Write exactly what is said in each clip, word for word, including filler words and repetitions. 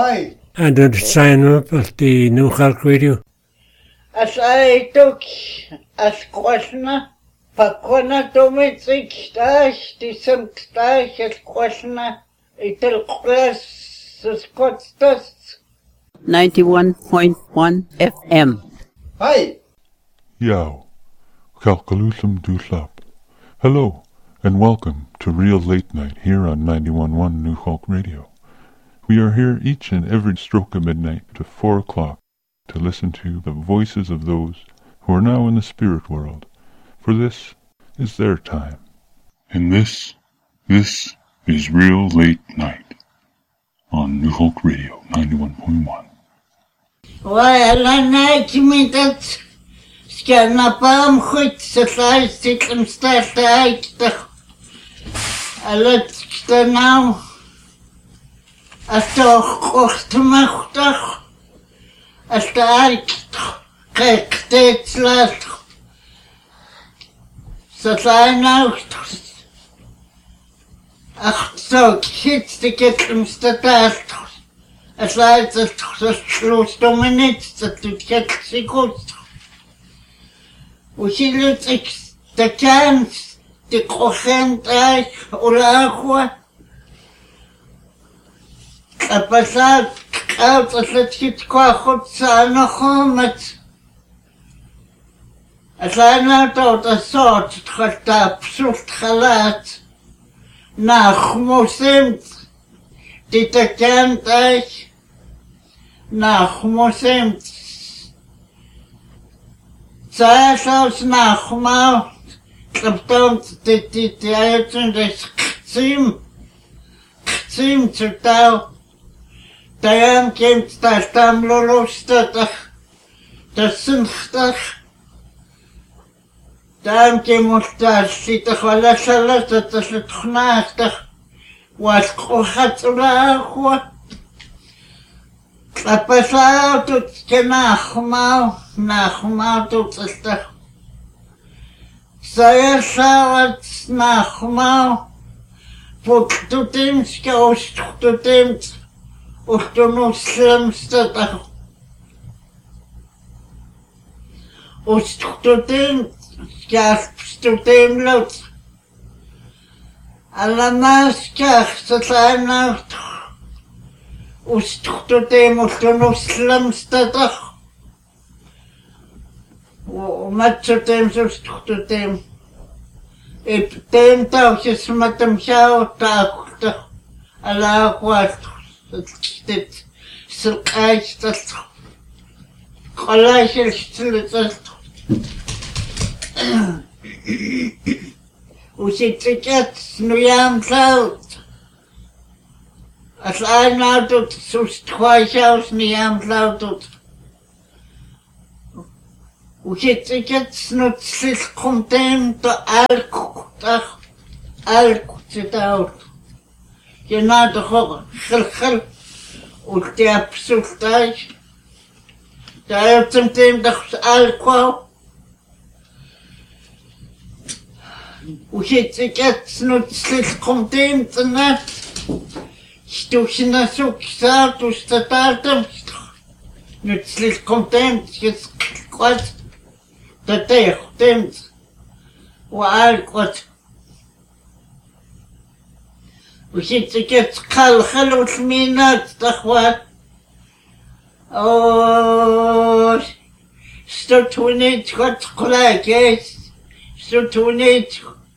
Hi. And the sign up at the New York Radio. As I took as question, Pakona Dominic Stash, the some Stash as question, it'll class the Scots dust. ninety-one point one F M. Hi. Yow. Calcalusum Duslap. Hello, and welcome to Real Late Night here on ninety-one point one New Hulk Radio. We are here each and every stroke of midnight to four o'clock to listen to the voices of those who are now in the spirit world, for this is their time. And this, this is Real Late Night on New Hulk Radio ninety-one point one. Well, I like me that Scanapam Hut Society can start the I let the now. As toch kochtmachtig, as de uittoch, kijk steeds laat. Ze zijn ook, ach zo, kids die geklimste tijd. Es leidt het toch, dat schloos door me niet, dat doet gek zich goed. Hoe zie je het, de kans, de kochend uit, olagwa. A pasad out as het giet qua goed zijn nog met. As hij nou tot een soort het gaat absoluut gelaat. Nach moesemt die te kent is. Nach moesemt. Zij zelfs nach maal. Klaptont dit dit die uitzen des kzim. Kzim zu touw. Dayan komt daar tam lolostig, dat zinchtig. Dayan komt daar zitten gelasseles, dat is het gnachtig. Wat kocht laagwa. Kapasao doet je nachmaal, nachmaal doet het toch. Zij zou het nachmaal. Wat doet hem, schoos doet hem. Och då nog slämste där. Och student, skarp studentlåt. Alla maskar så kleinart. Och student och då nog slämste där. Och matchudem så student. Epidem tauche som att de tjautar. Alla kvart. Dit silkijs dat gelijkjes dat hoe zit het nu aan het als hij nou doet zo twee zelfs niet aan het doet hoe zit het nu zit komt in de alcohol toch alcohol zit uit je na de hoog gel und der Psulteich, der hat zum Thema das Alkohol. Und jetzt jetzt nützlich kommt ihm zu Nacht. Ich durch ihn so gesagt, durch der Datum. Nützlich kommt ihm, jetzt Gott, der Tech, dem, wo Alkohol. وشيت كت خل خلو ثمينات تخوات أوه ستوتونيت خد قلاكيس ستوتونيت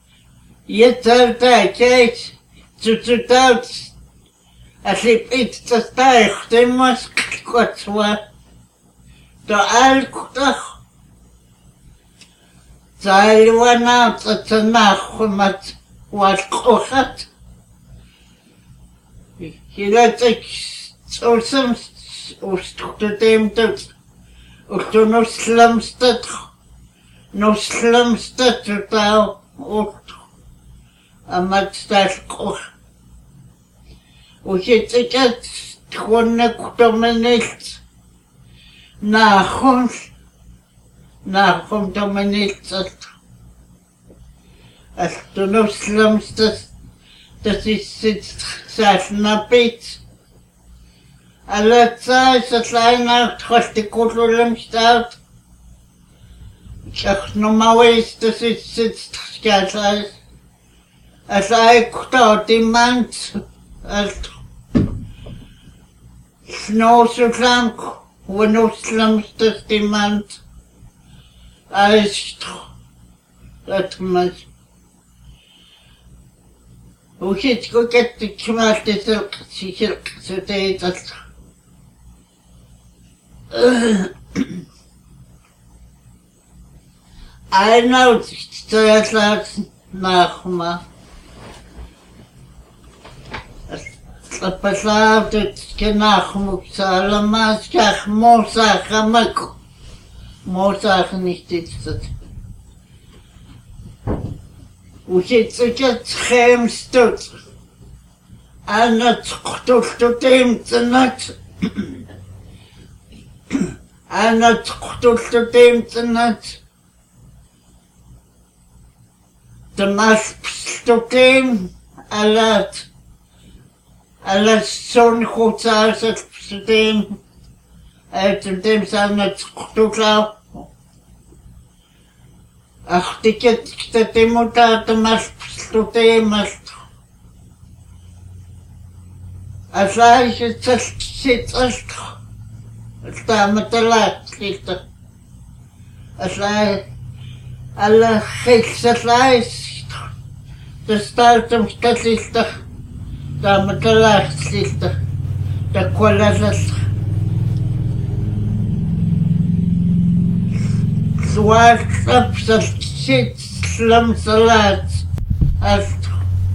يترتا كيس تتوتاوت أسيب إيت تستايخ تمس كتوا تعالك تخ تعالوانا تتناخمت والقوخت Je laat ik zo soms op de temte, op de nog slimste, nog slimste totaal ook, en met dat koch. Hoe zit ik het gewoon niet om me niet na ons, na ons om me niet als de nog slimste. Dat is het zelf naar Piet. Alatsa sa tlainak tkhastikululam stout. Kach no mawis to sit sit skatlai. Asai kuta dimant alt. Snosuklank wanuslamstas dimant. Aist. Dat mas. Uchit go get the kmarte silk silk so they that. I know that last nachma. Pasal dat kenachmuk salamas kach mosa khamak. Mosa nicht dit. Uchit so get khemstut. Anat qtultutim tnat. Ana tqtultutim tnat. Damas pstutim alat. Alat son khotsar pstutim. Etem sana tqtutlaw. Ach tiket ktetemuta damas pstutim ast. Asai sit sit ast. Stamatala slita. Asai alla khilsalais. The startum statlista. Stamatala slita. The qualasas. Swart up the shit slum salats. Ast.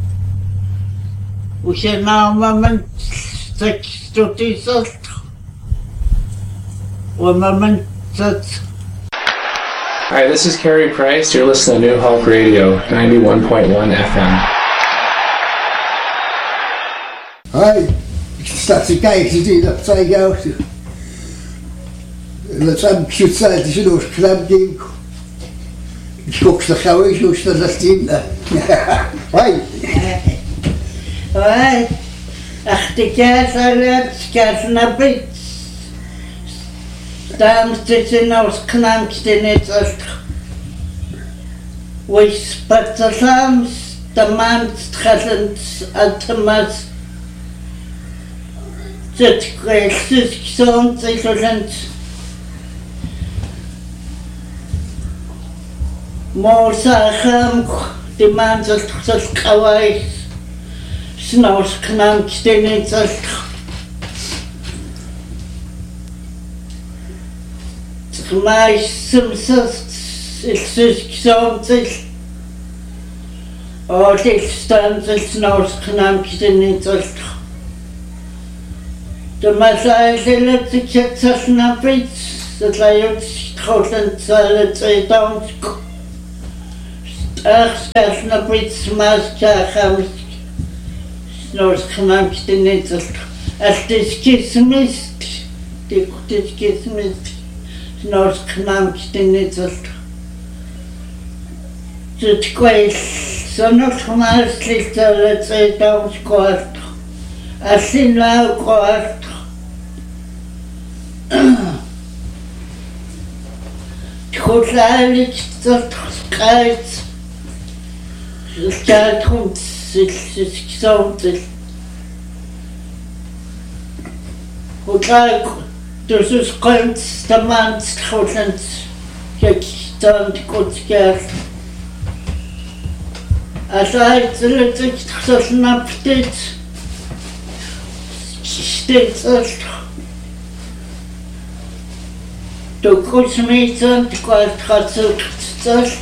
We should now moment six to this. Hi, this is Carey Price. You're listening to New Hulk Radio, ninety-one point one F M. Hi, staat te kijken die dat zei jou. Dat zijn gezegd is een oorkrab ding. Ik schok de gauw eens hoe ze dat zien. Hoi. Hoi. Ach, de kaas uit, kaas naar bed. Там стеснялся к нам стенец. Вы спартасам таман стхалент атмас. Цеткой сисксон цейлент. Морсахам таман застхалкавай. Снос к нам стенец. Mais simsas ilsusksontil og tilstansil snorsknamktinitsil. De masailet iketsasnapit, satlayut trotlentsalet eidansk. Arskasnapit smaskachams snorsknamktinitsil. Altiskismist, dikutiskismist. Norsk namktinitselt. Zutquail, sonok marslit alet eidaus koart. Asin lau koart. Tchulalik zotskait. Zutkaltrunt silsiksontil. Utlak. Dus is komt de man schoolend, kijk dan goed kijken. Als hij het niet snapt dit, steeds als de kosmeten de kwart gaat zo zelf.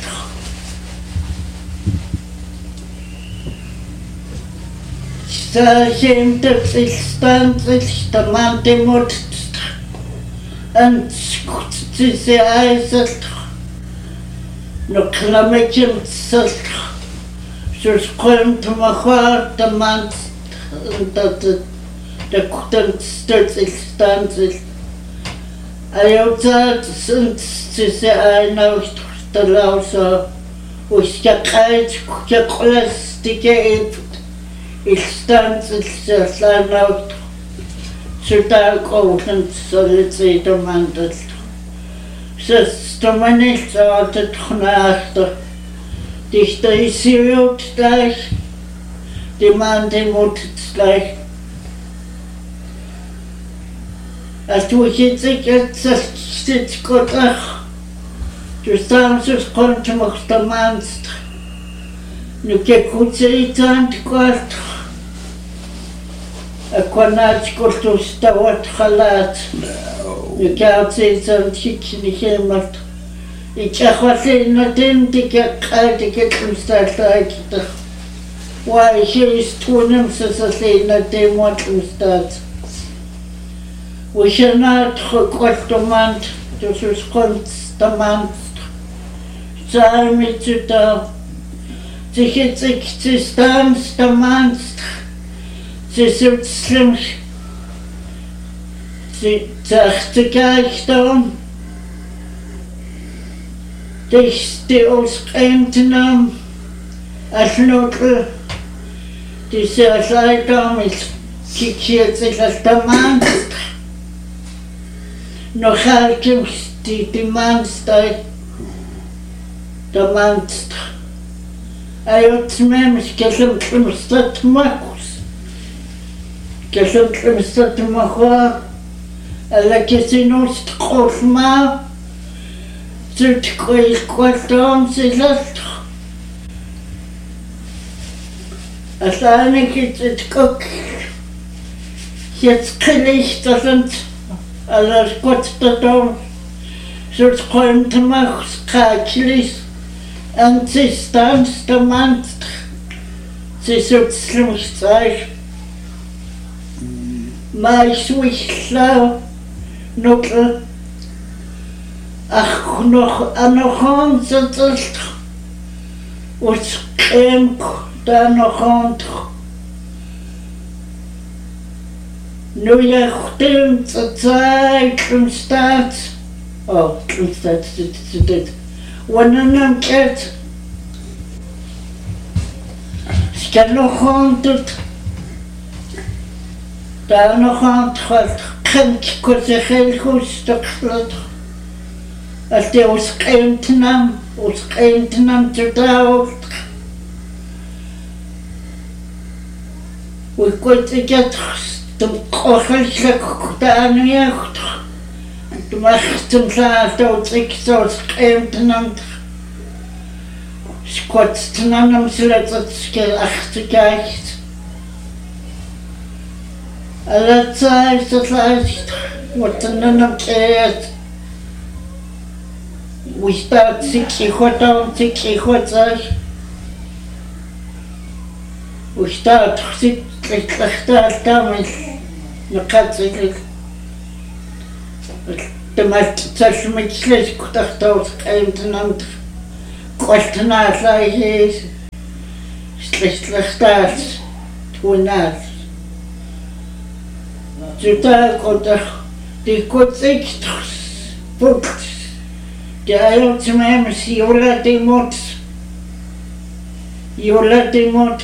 Stel je dat ik stand is de man die moet. En het is ijzer. Nog klammetjes zat. Zoals komt maar hard de man dat de de koeten stelt ik stand is. Hij had het het is een de lausa. Hoe is je kijkt je plastic eet. Ik stand is zijn nou. Suta kouten solitsi tomandelt. Sest tomanil saatet knaasta. Dichter isiut gleich. Die man den Mut gleich. Als du jetzt jetzt sitzt Gott ach. Du sagst es konnte mach der Manst. Nu ke kutse tant kwart. A kwanat korto stawat khalat. Nu ke atse tant chikni kemat. Ich akhwase naten dik kalt dik kumstat ta. Why he is tunem se se naten wat kumstat. We shall not gekortomand, dus us komt de mand. Zij met je daar. Ze heeft zich te staan, de mand. Ze zult slim. Ze zegt te kijken. Dus die ons eindnaam. Als noodle. Die ze zei dan met. Kijk zich als de mand. Nog elke die die manstad, de manst. Hij had mij misschien klimstad makus. Misschien klimstad makwa. Elke zinost kofma. Zult kwijt kwartaan zilast. Uiteindelijk is het ook. Jetzt gelicht dat het. Alles Gott da da, so kommt mach's kaklis, und sie stanzt der Mann, sie so schlimmst sei. Maar ich schlau, noch, ach noch, noch an so das, und käm da noch an. Nu je goed te zijn, klimstaat. Oh, klimstaat, dit, dit, dit. Wanneer een ket. Ska nog aan het. Daar nog aan het gaat. Kan ik kort een heel goed stuk vlot. Als die ons kind nam, ons kind nam te dood. We konden het de kochelijke kutaanjecht. De machten zaad uit ik zoals keemtenand. Skotstenand om zodat het skil achterkijkt. Alle tijd dat lijst wordt er dan op keert. We staat zich goed aan, zich goed zeg. We staat zich slecht daarmee. Nakatzik. De macht met slecht gedacht uit eindnant. Kostnaar zei is. Slecht slecht uit. Toenaar. Zodat ik die kort ik boekt. De eiland met me Jola de mot. Jola de mot.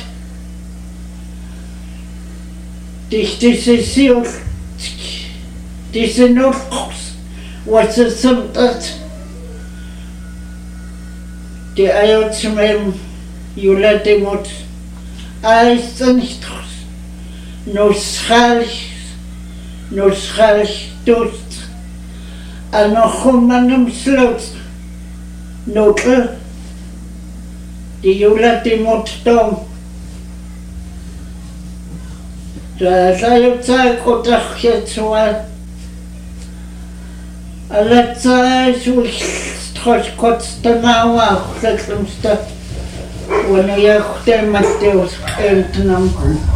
Diese Ziel, diese Notgroß, was es sind, die Eier zu meinem Jula Demut, alles nicht groß, nur schalt, nur schalt Durst, an noch um meinem Schloss, Notel, die Jula Demut dom. Da sei Zeit und ach jetzt mal. Alle Zeit so ich trots kurz der Mauer letztemste. Und ich auch der Matthäus Elternam.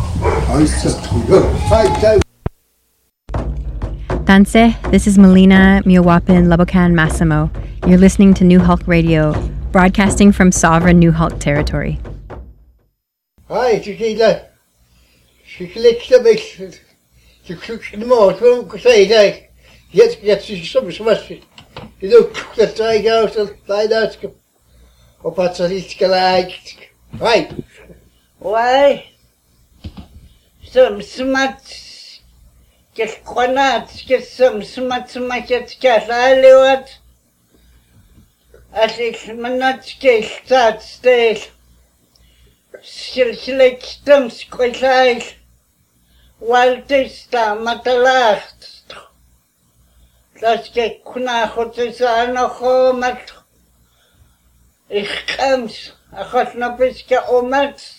Tanse, this is Melina Miawapin Labokan Massimo. You're listening to New Hulk Radio, broadcasting from sovereign New Hulk territory. Hi, Chiquita. She clicked a bit. She clicked the most. Well, I say that. Yet, yet, she's so much. You look, let's try out and find out. Or what's it like? Right. Why? Some smart Gelquanat, gesum, smatsmachet, galaliwat. As ich manat gestat stel. Silsilektum squilai. Waltista matalacht. Das geht kunachot is anocho mat. Ich kams, achot no biske omat.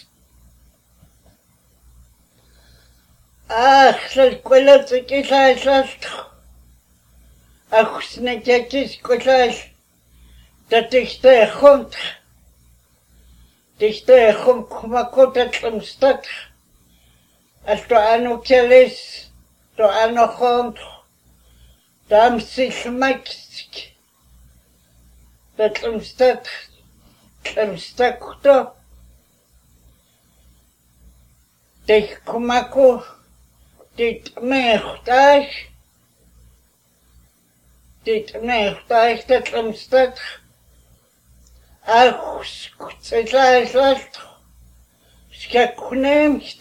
Ach, das Quillet ist ein Last. Ach, snakes ist gleich. Das ist der Hund. Das ist der Hund, Kumakot zum Stadt. Als du an Kelis, du an Hund. Da haben sich Max. Das zum Stadt. Zum Stadt. Das Kumakot. Dit meegtuig, dit meegtuig dat omstaat, ach, het is last, skak neemt,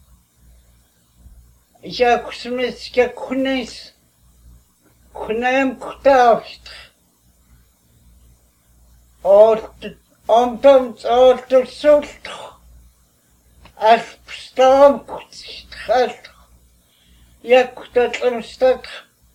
jak smet skak nees, kneem kutaust, omtomt orto sult, as stam kutst, Jak dat omstaat.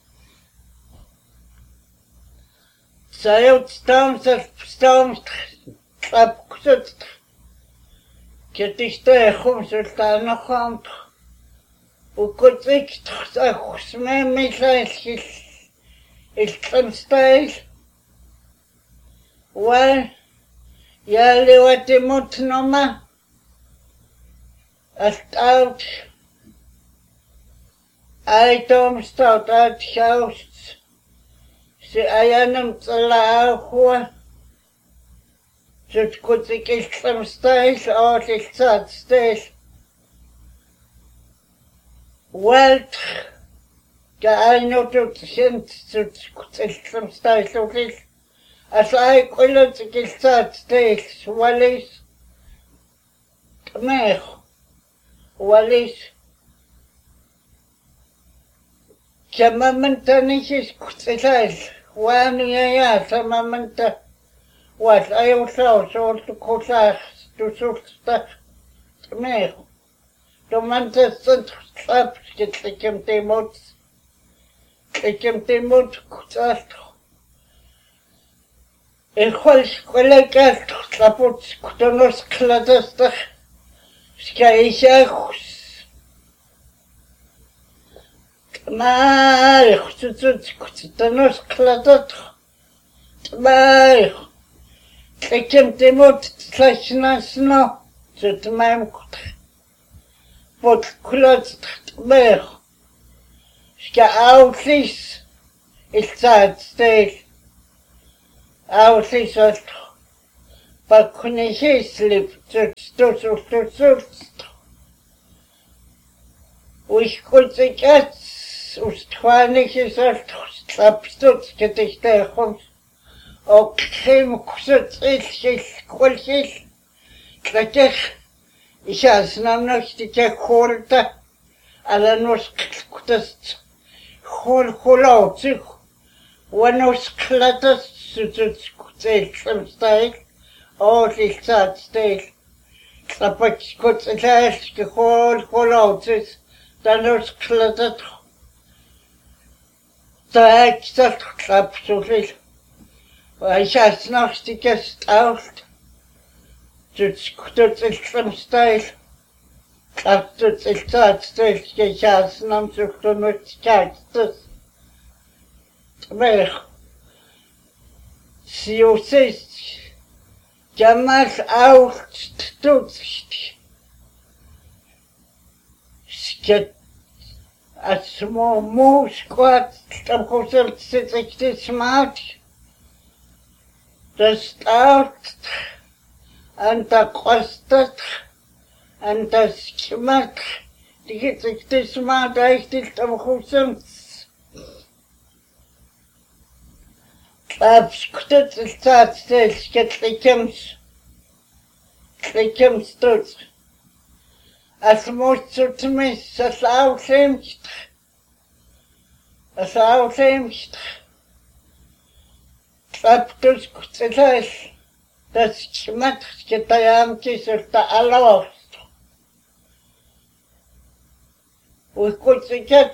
Zij uitstaan, zij staan, opgezet. Het is tegen, ze staan nog aan. Hoe goed ik toch zeg, mij misleid is, is omstaat. Wel, jullie wat je moet noemen. Als het oud. I don't start out house. Se ayanam tsala khwa. Zut kutsik islam stais or isat stais. Welt. Ja I know to sent zut kutsik islam stais oris. As I kulut isat stais walis. Tmech. Walis. Chamamanta nisis kutsais, wanu ya chamamanta, wat ayo sao so to kusas to sulsta, me, domanta sunt slap skitlikem temot, likem temot kusas. Echol skolekas slapot skutonos kladasta, skaishachus. Maar, goed, goed, goed, dan is klaar dat. Maar, ik heb de moed slechts naast nou, zit mijn goed. Wat klaar maar. Ik ga uitlis, ik zat stil. Uitlis wat. Wat kon ik hier slip, zo, zo, zo, zo, zo. Ik kon zich uit. Устхваних is het slapstoot gedichte komt. Ook geen kusut is is kwalsis. Kletech. Ik has nam nog die hoorte. Alla nos kutast. Hol holaut zich. Wanos kletast zut kutsel some style. Oh, ik zat stil. Klapak kuts het gehol holaut zich. Dan nos kletast. Так, dat klap zoveel. Hij zat nog die kast uit. Dus dat is van stijl. Dat dat is dat stijl. Je zat nam zo genoeg kijkt. Maar, zo zegt, je mag uit toetst. Sket. Als mo moes kwart, dan komt zit ik dit smaak. Dat staat en dat kost het en dat smaak. Die zit ik dit smaak eigenlijk dan goed zit. Dat skudt het staat steeds, ik kems. Ik kems tot. Als moet zo tenminste als uitgeeft. Asaulimst. Traptus kutsel. Das schmat getayamki sulta alost. We kutset.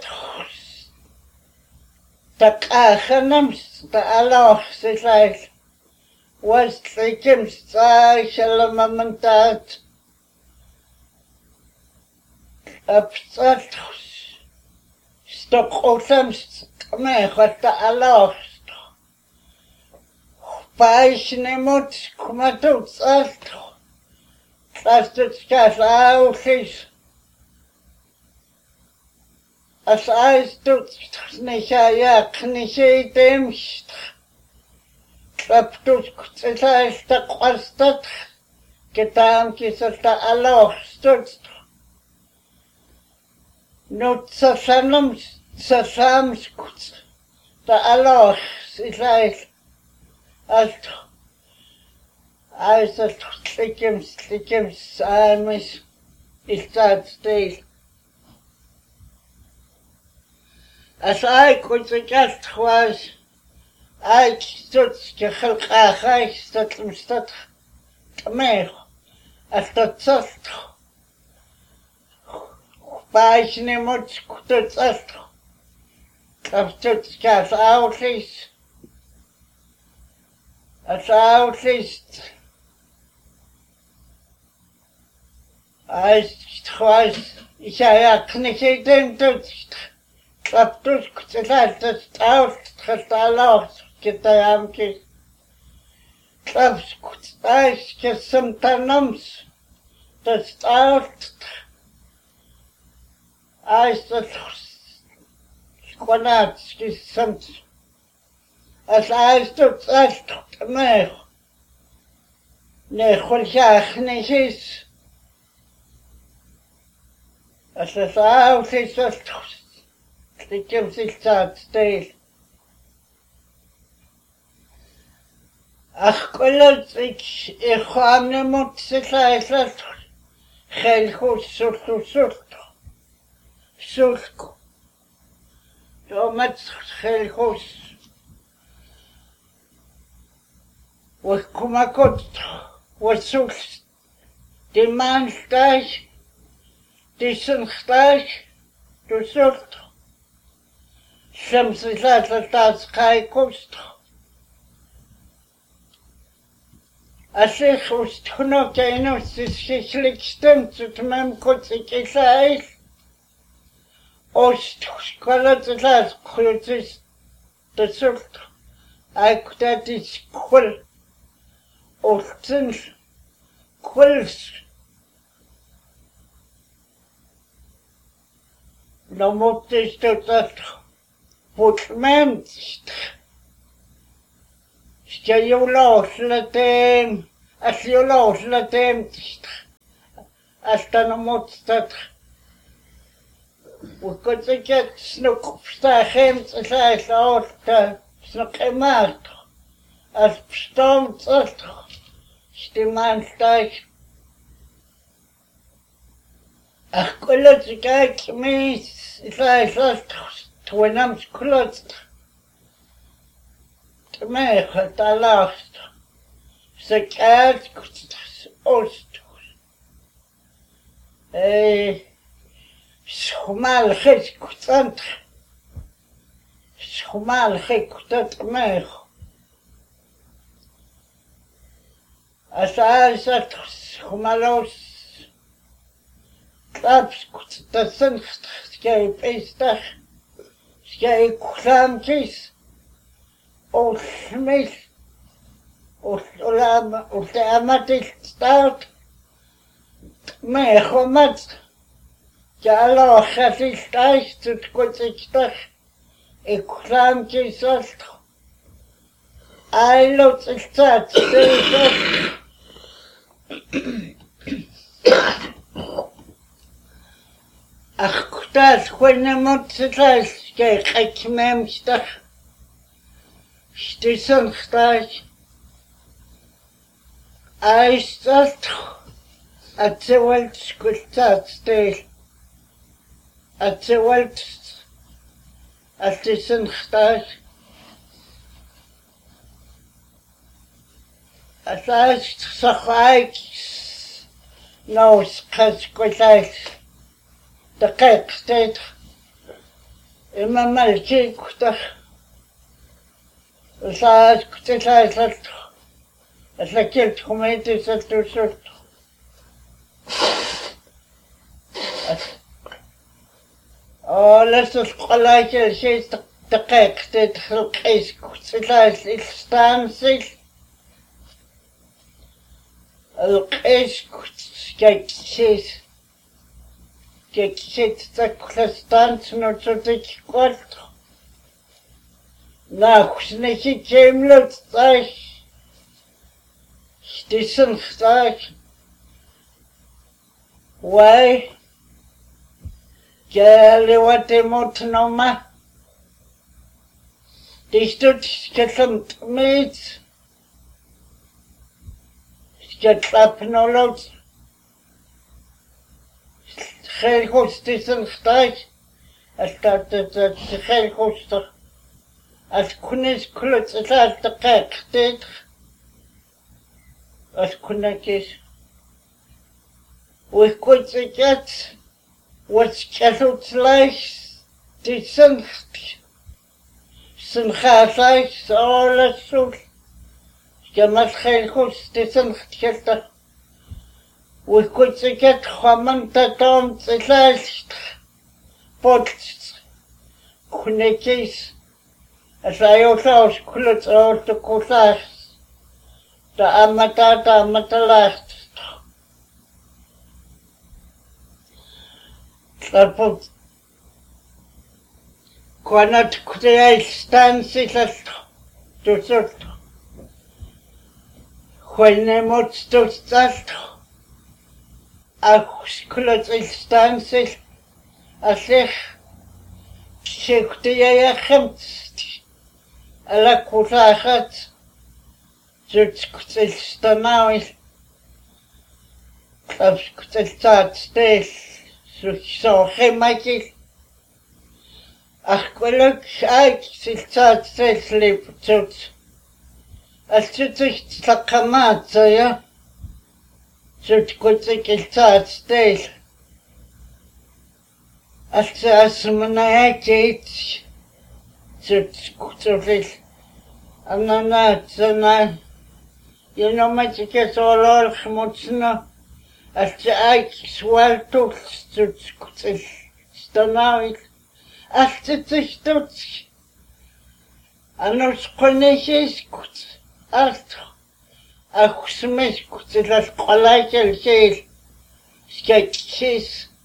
Tak achanams ta alost is was trikim sai shalamamantat. Abstratus. Stop osamst me khata alost. Paisnemot kumatuts alto. Trastet kasaulis. As eis tut nichaya knishi demst. Traptus kutsais ta qastat. Ketam kisalta alost. Not sasanum sasams kuts. Ta alost is like alto. Eis alto slikim slikim samis is that still. As I could suggest was, I stood to help I stood instead to me as the test. By any much could test. I've stood as out least. As out least. I was, I can't dem to. Traptus kutselatas taus trastalos kitayamki. Traps kutsais kesamtanums. Tas taus. Ais tas squanats kisams. As ais tuts ais tutmeh. Ne khulshach nishis. As as aus is tas. Slikim siltat still. Ach kolot ik ikham mut silaisat. Khelkhus sultu sultu. Sulku. Domat khelkhus. Was kumakot was sul. Die man stage. Die sun stage. Du sultu. Shamsisat tas kai kost. Asich ustno kaino sishlik stem tutmem kotsikisai. Ost skolat tas khutis tsult. Ai kutatis kul. Ostin kuls. No motis tot Putmemst. Stjaulos latem, asjolos latem. Astanomostat. We could get snook stachems as I thought, snook a mast. As stones us, stimanstach. Ach, collet gag me, as I thought. Twenams klotst. To me, het alast. Ze kaart kutstas ost. Eh, schumal gek kutsant. Schumal gek kutsat me. As I said, schumalos. Klaps kutstas skei pestach. Skei klamkis. O smith. O lam. O amatis stout. Me chomat. Jalo chasis taich tut kutsitach. E klamkis ost. I looked at that. Ach, kutaas kwenne motsitaas kei kakmemstach. Stisonstach. Aistat. Atsewalt skultat stil. Atsewalt. Allisin khtaas. Asas sakhaik nos kaskolais. Dakek state. Imma malchi kuta. Asas kutsais. Aslakelt komedi satusut. Oh, let's just collect the shit the cake that the case kutsais istansil. القيس كيكسيت كيكسيت تاكلستان سنوتوتيك قلت ناخشنكي جيملو تاش شتيسن ختاش واي جالي واتي موت نوما تيشتوت شكتلمت ميت Skettlapnolot geen godsdienst gelijk als dat het geen godsdienst als kunst kluts het als de kerk dit als kunstjes we kunt het wat sketelt lijst die zijn zijn gaatjes alles zo Jamal geen godsdienst gesteld. We kunnen het gewoon dat ons lijst pot kunetjes. Als hij ook als kluts uit de koelaars. De amata de amata lijst. Dat kan het krijgen zich dus het. When to start a clutch instances, a sech, shektia hemst, a la kurahat, Zutskutilstanawis, Klapskutiltat stes, so hemakis, Achqueluk, I siltat stes lip zuts. Als je zich takamaat, ja, zo goed ik het staat steeds. Als je als me naar kijkt, zo goed zo veel. En dan uit, zo naar, je know met je keer zo lollig moet nou. Als je eigenlijk zwaar doet, zo goed is, dan nou ik. Als je zich doet, en als kon je is goed. Alto, achusmes kutilas qalakel sel, sketches.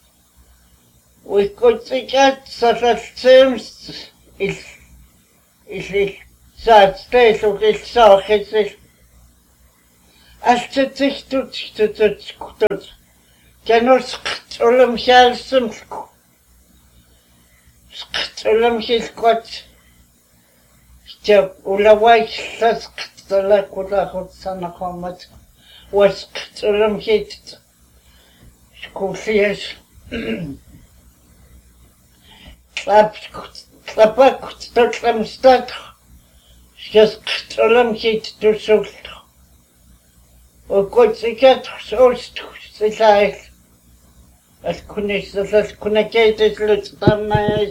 We could get such a seems is is it sad state of this so it's as to sich tut tut tut Janos qtulum shalsum qtulum shilqat Jab ulawai las qtala kula khutsana qamat was qtulum hit Skulfies Klap klapak qtulum stat Skas qtulum hit tusult O kotsikat sost silai As kunis as kunaketes lutstamais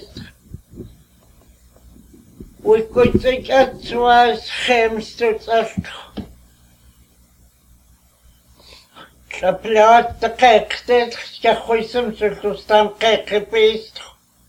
We could think it was hamsters of the plot the cake that Yahuism to stamp cake beast.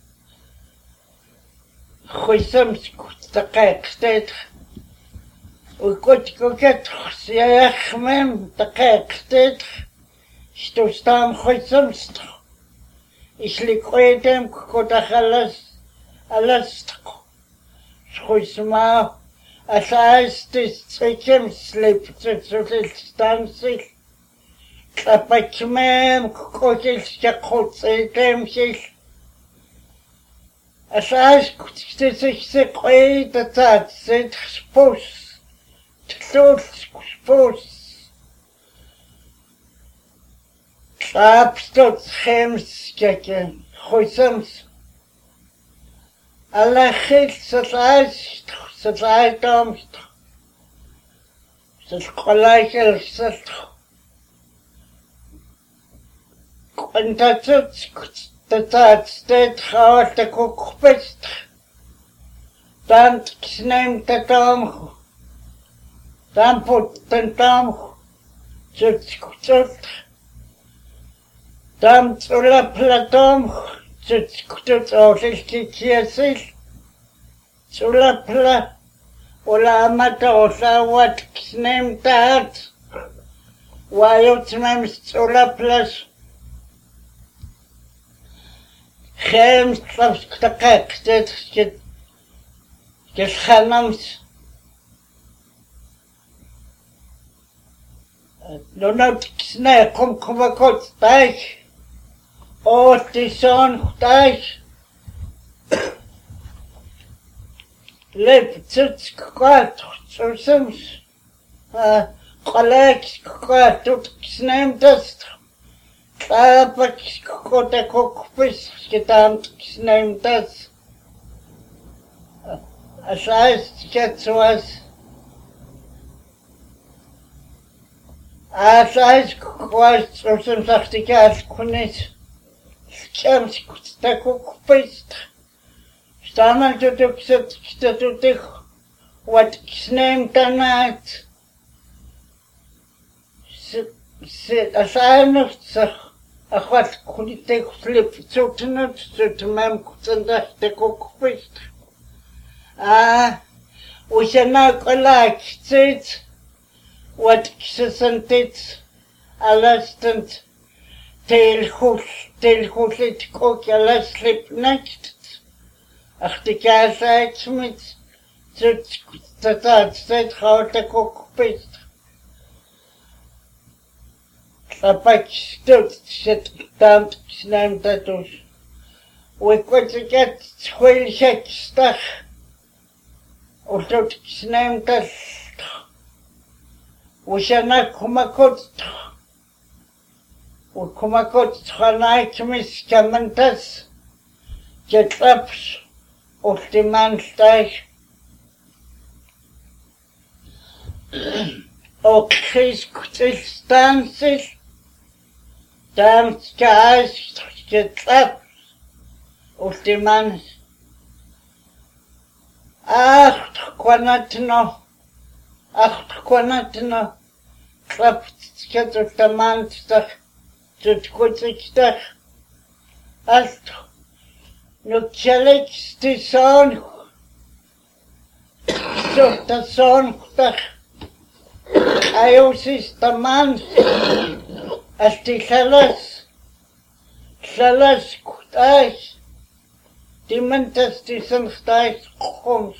Huism the cake that we could go get Siachmem the cake that to stamp Huism. Ich liquid them could a halas alas. Schusma, as heißt es, Zikim sleep to the stances. Klapachmem, Kotis, Jakotse, Demsis. As heißt es, sich the great that said spos, to spos. Klapstot, Hems, Jacken, Hosams. Alachil salaas salaadom salqalaikal sal Quantatut tatat state how the cookpest Tant sname tatom Tamput tantam Zutskutot Tam tsula platom Zutskutot Osilkikiasil Tsula pla Ola amata osa what sname tat Wayot mem tsula plus Geen slapstakak dit get get ganams no no snel kom kom kort dag o die son dag lep zit kwart so sims uh collect kwart tot snem dat Klappak kota kokpis gedammt name das as heißt jetzt was as heißt was so zum sagt ich als kunnis kämt da kokpis stammen du du gesagt du dich what name tanat sit as I noch Ach wat kon ik tegen flip zo te nut zo te mem kutanda te kokpist. Ah, we zijn nou gelijk zit wat gesentit allestent tel goed tel goed het kok alles slip niet. Ach de kaas uit met zo dat dat zit gaat te kokpist. Kapag stout zit dan snam tatus. We kwart get tweel gek stag. Of tot snam tas. We zijn kumakot. We kumakot gelijk mis kamantas. Get traps of de man stijg. Ook geen kutilstanties. Tam kaas getrap of die man acht kwanatno acht kwanatno trap get of the man stag tot kutikstag acht no chalik die son so the son stag ayosis the man As die gelas, gelas kutais, die mentes die zijn stijs komt.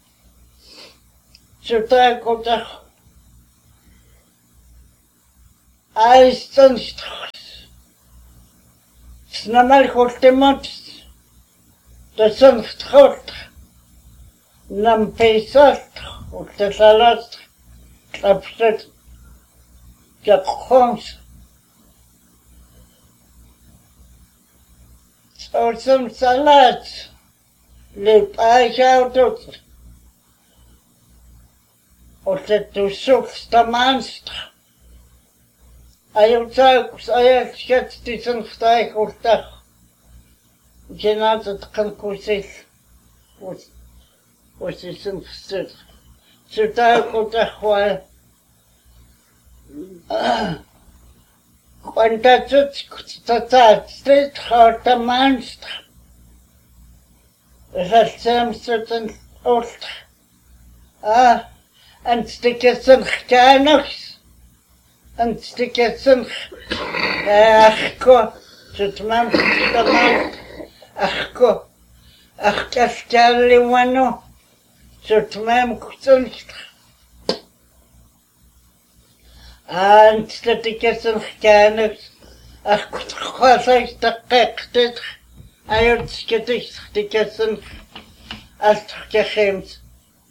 Zodra komt er, hij is dan straks. Snel goed de mond, de zon straks. Nam peesat, of de salat, klapset, de komt. Or some salad, lip I out of or that to soak the monster. I am talks, I have get this and stay or that. Cannot that can cause was was this and stood. So that got a while. Quantatut tatat state hart a monster. Het zijn certain old. Ah, en stikkessen genigs. En stikkessen. Ach, ko. Zet man de man. Ach, ko. Ach, kastelli wano. Zet man kutzen. En stikkessen genigs. Ach, wat is de gekte? Hij had gedicht gegessen als gegeemd.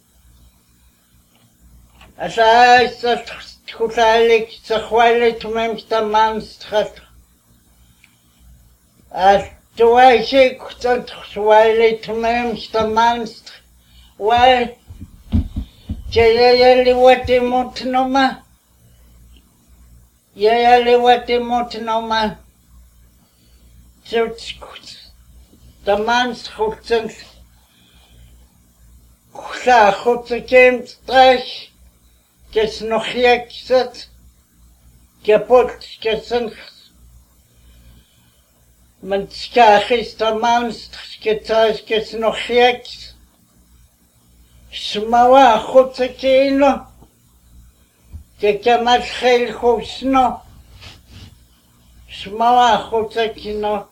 Als hij is dat goed eigenlijk zich wel het meeste man schat. Als Toi sei kutant swale tmem stamanst. Why? Jayali wati mutnoma. Yayali wati mutnoma. Zutskut. Stamanst kutant. Kla kutsakem strach. Kes noch jeksat. Kapot kesen. Man skachis stamanst. Ketas kes noch jeks. Smawa khutsakino ke kamal khel khusno Smawa khutsakino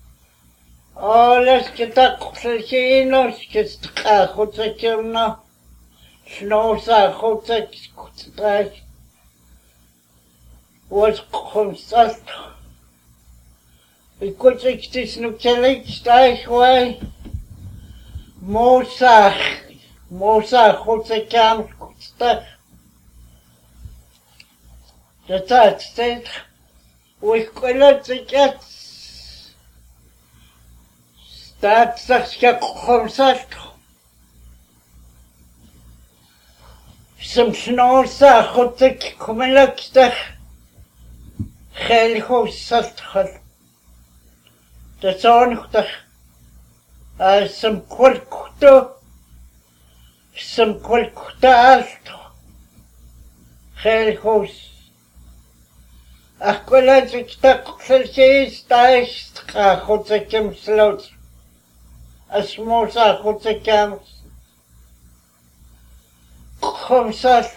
Olas ke taqsakino ke sta khutsakino Shnosa khutsak kutsak Was khumsat Ikutsak tisnu kelek stai khwai Mosach Mosa khutsakam kutsak Jatat state with quality Start such a concert Some snow sa khutsik kumelakstach Khel khusat khal The son as some qualkuto Some qualkuta alto Khel khus Aquelatic taxes dice khutsakam slot A small sa khutsakam Khumsat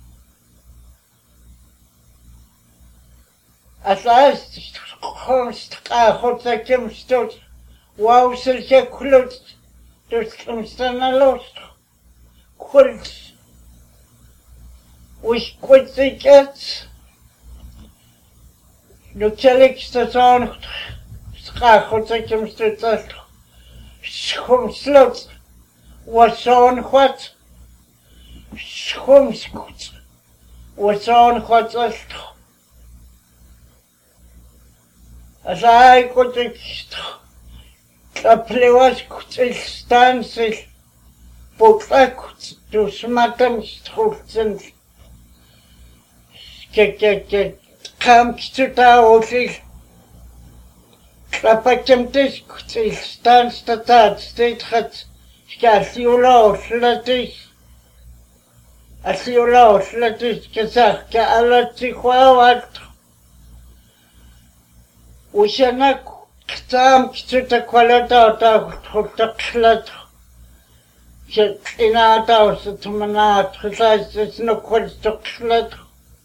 At last khumst khutsakam stot Wow silke kulut Dus kumstana lost Kult With quitty cats No telek station Ska khutsakam stot Schum slot Was on what Schum skut Was on what As I could Kaplewas kutil stansil Potlakut to smatam strutsen Ke ke ke Kam kituta otil Klapakem kutil stans tatat state hat Skasiula oslatis Asiula oslatis Kesach ke alati khawat Ushanak Tam kituta kwalata ta khutaqlat Ina ta sutmanat khasas no kwaltaqlat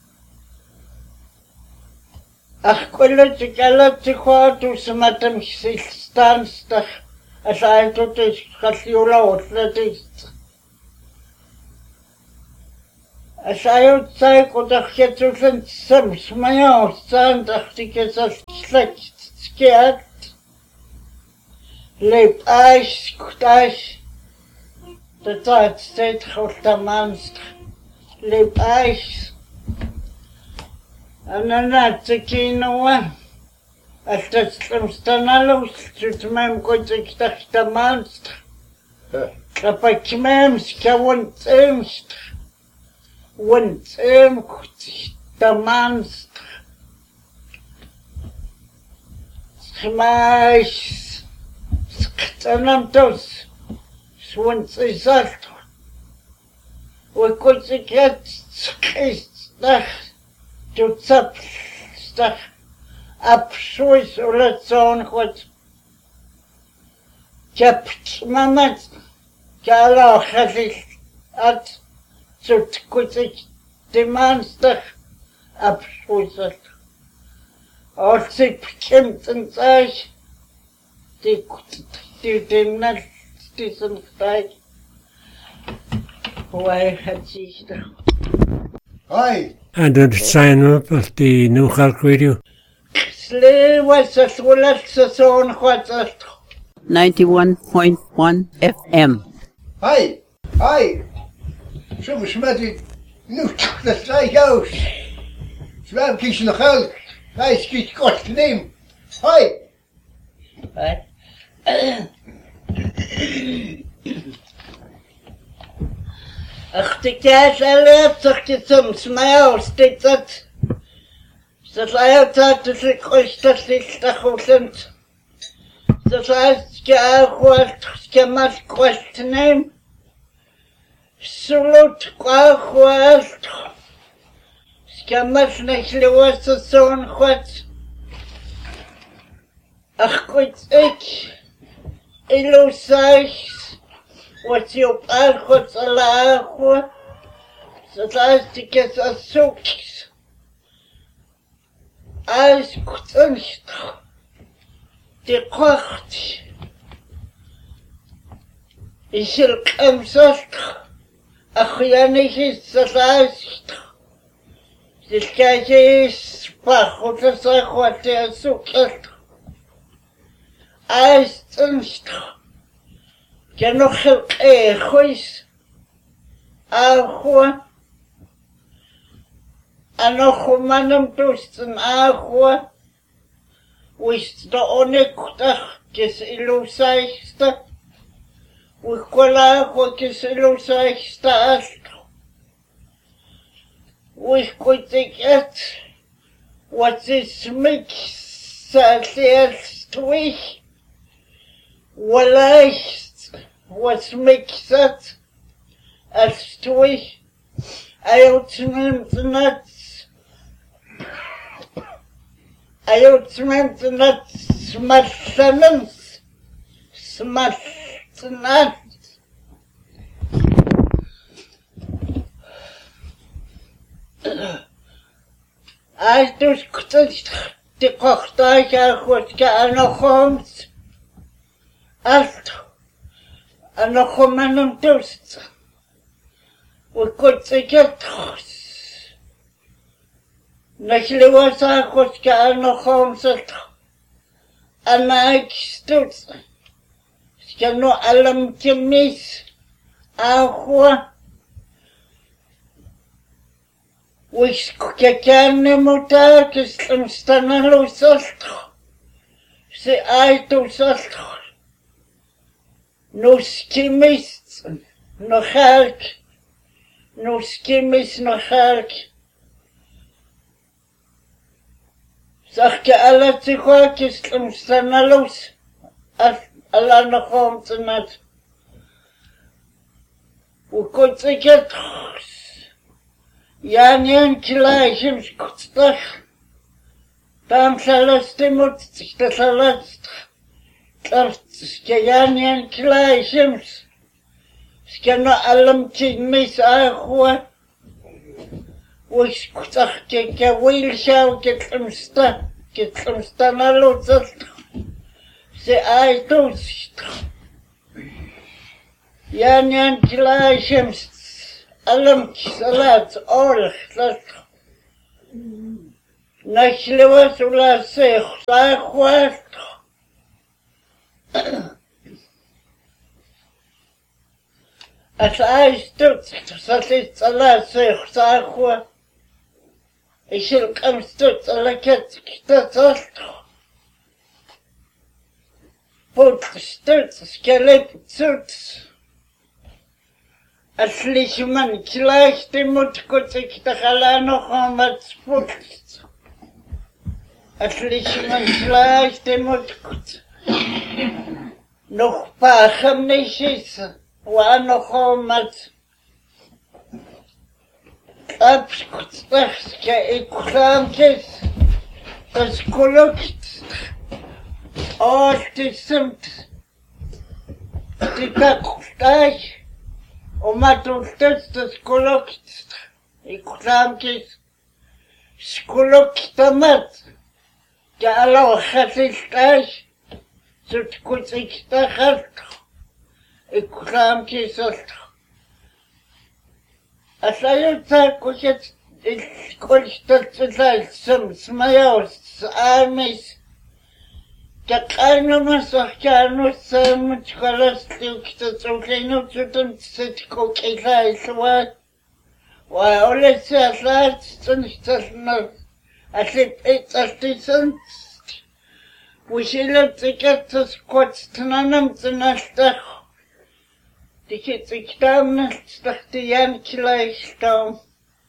Ach kwallat kalat khwatu smatam stans ta asai to khasiula otlatis Asai tsai kodakhetulsen sam smaya stan taktikesas slak scared Leip eis, kutash, the tijd steeds grotamanst, leip eis. En dan had ik hier nog als dat slimstanalos, zit mijn goed ik dacht de manst. Krap ik mems, ka wont emst, wont em goed de manst. Schmais. Sktanam tos, swans is alt. We could get skistach to tap stach up shoes or let's on what kept mamat Kala has at so could demands the up shoes or sip kemt and sash. Die die dem not diesen Zeit. Why had she Hi. And then sign up at the New Hulk Radio. Slay was a swallow on what ninety-one point one F M. Hi. Hi. Soms met u nu dat zij juist. Zwaar kies nog geld. Hij is kies kort neem. Hi. What? Ach, die Kerl erlebt sich die zum Smile, steht das. Das heißt, dass ich euch das nicht sind. Das heißt, ich auch wollte, ich kann mal kurz nehmen. Salut, auch wollte. Ich kann mal nicht los, so ein Gott. Ach gut, ich, ich los euch. Was ich auf all Gott allein habe. Das heißt, ich kann es so. Alles gut nicht. Die kocht. Ich will kein Sost. Ach ja, nicht ist das alles. Das Gleiche ist Fach und das auch was der sucht. Alles nicht. Ja, noch ein Huis. Auch noch um meinem Dusten auch, wo ich da ohne gedacht, das Illuseichste, wo ich kolla, wo das Illuseichste ist, wo ich gut jetzt, was ist mich, als erst ich, vielleicht, was mich sagt, als ich, als nimmt nicht, Ayotment not smartness, smartness. I just couldn't the cocktail was getting a homes. Alt, and a woman and dust. We could take it. Nachle was I was getting a homes at and I stood. Skano alam kimis. Ahua. Wis kukakane mutar kislam stanalo sastro. Se ai to sastro. No skimis no halk. No skimis no halk. Sag alle tsikwa kislam stanalos. Alla no homes not. We could take it. Ja, nie gleichem Kutztag. Tam szalesty móc, to szalest. Klapskie ja nie gleichem. Skano alam mis ahua. Wis kutzach ke ke wilshau ke tlemsta. Ke tlemsta na lutzast. Se ai tust. Ja nie gleichem. Alam salat orch dat nachlewas ula se khwat as I stood salat salat se khwa ishil kam stood salaket kitat put stood skelet suits Als man gleich die Mut gut sich doch allein noch einmal sputzt. Als man gleich die Mut gut. Noch Bachem nicht ist, war noch einmal. Abskutz, das ich krank ist, das Kollokt. Oh, die sind, die Kacksteich. Oma tultes das kolokst. Ik kramkis. Skolokstamat. Ja Allah khatistas. Zut kutiksta khat. Ik kramkis ot. Asayta kuchet ik kolstat tsal sam smayos amis. Какая масахтяну сам чхаластил китацуклину чутан цитко килайсва. Ва олеся ласт цнстасна. Аслит эцастисан. Wishilatikas quatstanam tnastach. Die gets ik down, stach de Jankilais down.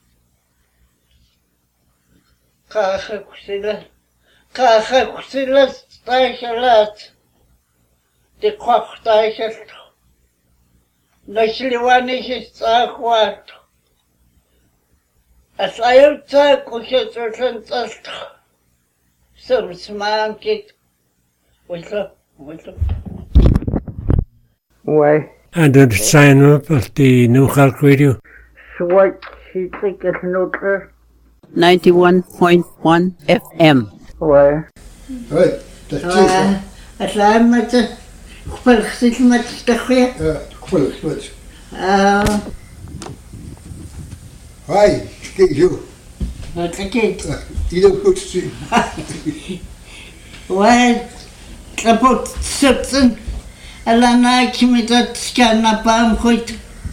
Kacha kusila. Kacha kusila staichalat. De kwach staichelt. Nashliwanis is akwat. As I outside kushetland ast. Some small kid. What's up? What's up? Why? And then sign up at the New Hulk Radio. So what she think is neutral? ninety-one point one F M. Why? Right, that's Uh, as I'm at the Quilsik much the way. Uh, Quill, switch. Uh, Hi, get you. what's a kid? Uh, you don't put see. Why? About something. Alana kimi dat scanna bam goed.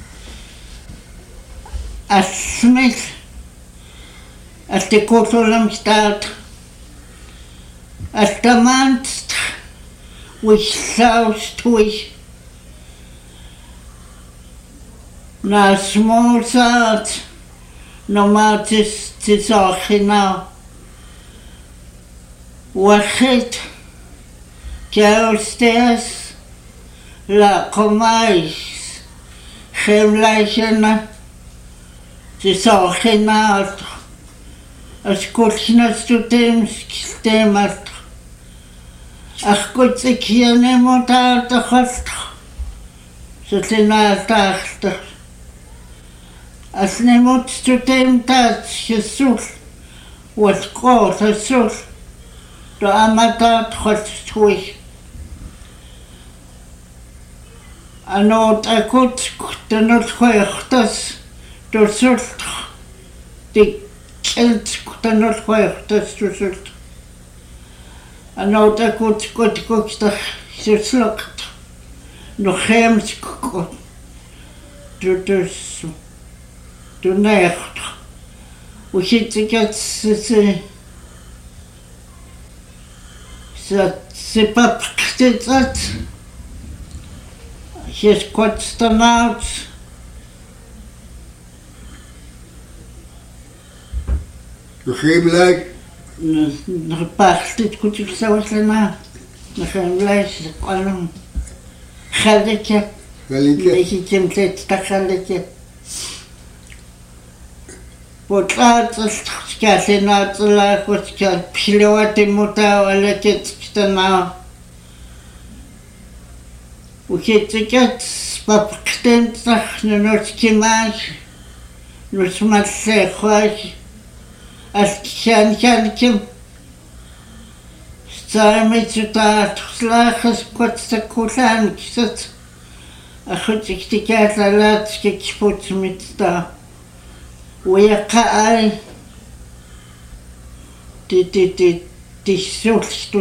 As Smith. As de kotolam staat. As de maand. Which south twist. Na small south. No matis tis achina. Wachit. Downstairs. La comais. Gemleisena. Tis achina. As kutsna studeem stemat. Ach goed ik hier niemand uit de gast. Ze zijn uit de achter. Als niemand studeem dat gezocht. Wat groot gezocht. De amateur gaat terug. En ook ik goed de noodgewichtes. De zocht. Die kind de noodgewichtes de zocht. En ook ik goed goed goed de geslokt. Nog geen goed. De dus. De nacht. Hoe zit ik het ze. C'est pas c'est ça. J'ai squat the mouth. Je geeft like. Nog pas dit goed ik zou zeggen na. Nog een lijstje kwam. Galletje. Galletje. Ik heb hem dit dat galletje. Wat laat is скажи на целая хочка пилоты мута летит стена. Учитывать папктенцах на ночки маш. Ну смотри хоч. Аж чан чанким. Сами сюда слахас котса кулан кисат. А хоть их тикят лалатски кипут митста. ويقع تي تي تي تي